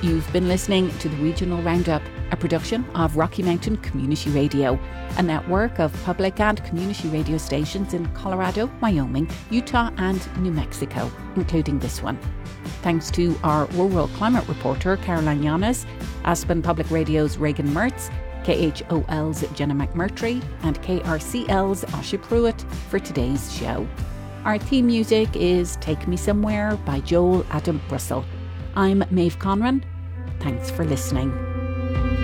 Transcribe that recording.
You've been listening to the Regional Roundup, a production of Rocky Mountain Community Radio, a network of public and community radio stations in Colorado, Wyoming, Utah and New Mexico, including this one. Thanks to our rural climate reporter, Caroline Yanes, Aspen Public Radio's Reagan Mertz, KHOL's Jenna McMurtry and KRCL's Asha Pruitt for today's show. Our theme music is Take Me Somewhere by Joel Adam Russell. I'm Maeve Conran. Thanks for listening.